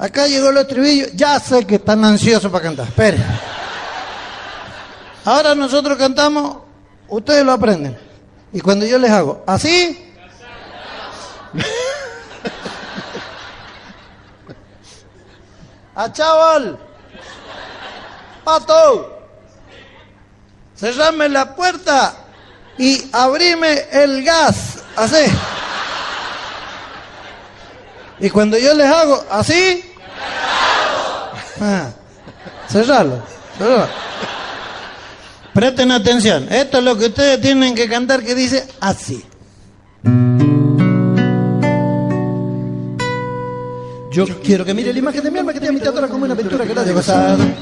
Acá llegó el estribillo. Ya sé que están ansiosos para cantar. Espere. Ahora nosotros cantamos, ustedes lo aprenden. Y cuando yo les hago así... ¡A chaval! ¡Pato! Cerrame la puerta y abrime el gas. Así. Y cuando yo les hago así... cerralo. Presten atención. Esto es lo que ustedes tienen que cantar, que dice así. Yo quiero que mire la imagen de mi alma, que te ha invitado a como una aventura que la de gozar.